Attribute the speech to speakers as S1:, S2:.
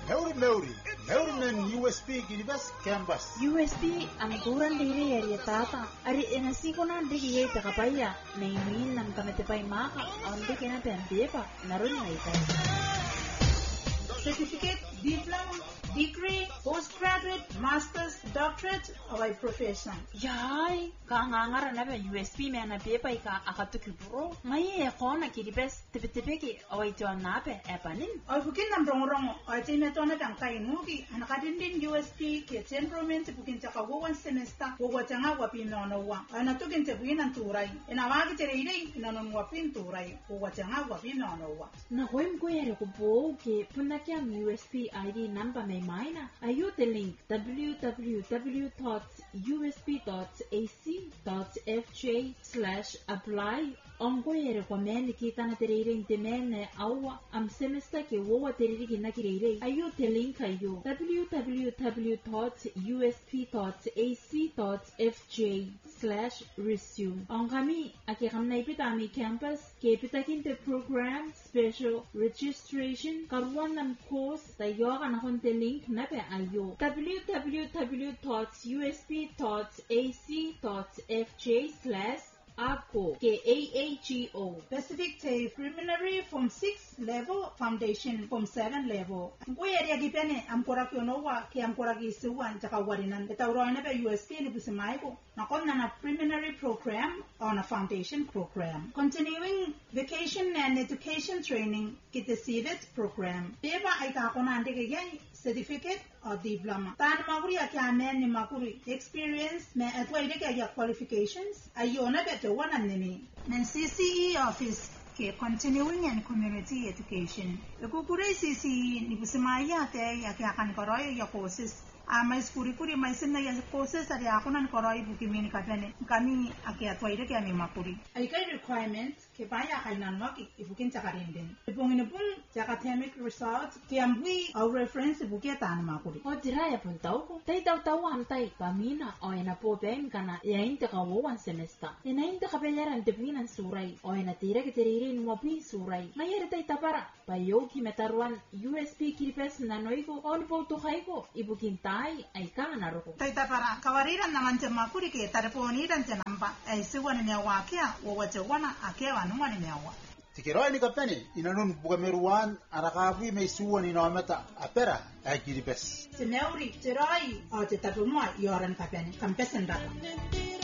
S1: Meuri men USB Gilibas Campus.
S2: USB ang kurang diri area tata. Ari enasiko na digi yeta kapaya. Naimin nam kametepay maka. Onde kena tempepa. Naroon na itay.
S3: Certificate, diploma, degree, postgraduate, master's, doctorate, or profession.
S2: Yay, kaangangara na ba USB me na pepa ika akatukiburo. Ngayon ako na kiribes tipitipiki o ito ang nape epanin.
S3: Ay bukin ng rong-rong ay tinato na dang kainugi. Anakadin din USB kaya temperament bukin tsaka wawan semester wawatang wapin nonowa. Ay natukin bukin ng turay. Inawagi tirei inanon wapin turay wawatang wapin nonowa.
S2: Nakoy ko yere ko po ke punakya USB ID number may maina. Ayo the link www.usp.ac.fj/apply. Ongo yere ko men kita na tirei temene awa am semester ke wawa tirei na kirei. Ayo the link ayo www.usp.ac.fj/resume. Ongami akikam na ipitami campus ke pitakin the program special registration karuan ng course tayo ka na konti link na pe ayo www.usp.ac.fj/AAGO KAAGO
S3: Pacific Tay Preliminary Form 6 level, Foundation Form 7 level. Kuya area gipene amkora kyonowa ke amkora gisuwan tsaka warinan. Itauro na ba USP ni busimaigo. Nakon na preliminary program on a foundation program. Continuing vacation and education training kita seeded program. Diba ay kakonande kaya certificate or diploma. Tan makuri akyamen ni makuri experience me atwaide kaya qualifications ayona beto wanan nini. Men CCE office ke continuing and community education. Kukure CCE ni busimaya te yakyakan koroy ya courses. May skuri-kuri may sin na yung courses ari ako nan koroy bukimini kapene kami akyatwaide kaya mi makuri. Ay kay requirements ke baya kay nanwaki ibukin tsakarin din. Ibong academic results ke ambui au reference ibukia tan makuri.
S2: O diraya puntau ko. Tay taw am tay pamina o ina po bem kana yain te kawawan semester. Inain te kapelaran te pinan suray o ina tira ke teririn mo pin suray. Mayere tay tapara payo ki metaruan USB kiripes nanoiko on po to ko ibukin ay ka naruko.
S3: Tay tapara kawariran naman te makuri ke tarponi ran te namba ay suwan ni awakia wawache wana akewa numani ni awa.
S1: Tikiroi ni kapeni inanun bugameruan arakabi may suwan inometa apera ay kiripes.
S3: Seneuri tirai o te tapumwa yoran kapeni kampesen data.